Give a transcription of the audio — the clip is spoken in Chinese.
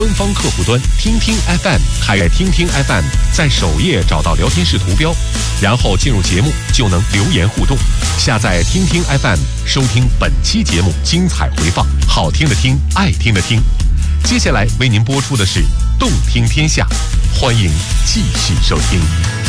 官方客户端听听 FM， 开听听 FM， 在首页找到聊天室图标，然后进入节目就能留言互动。下载听听 FM， 收听本期节目精彩回放，好听的听，爱听的听。接下来为您播出的是《动听天下》，欢迎继续收听。